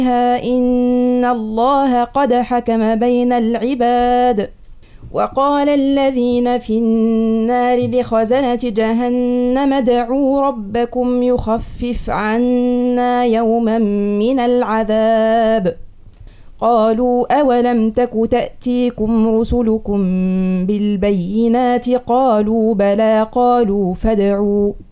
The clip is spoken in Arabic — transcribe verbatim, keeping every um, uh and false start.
إن الله قد حكم بين العباد. وقال الذين في النار لخزنة جهنم ادعوا ربكم يخفف عنا يوما من العذاب. قالوا أولم تك تأتيكم رسلكم بالبينات قالوا بلى قالوا فادعوا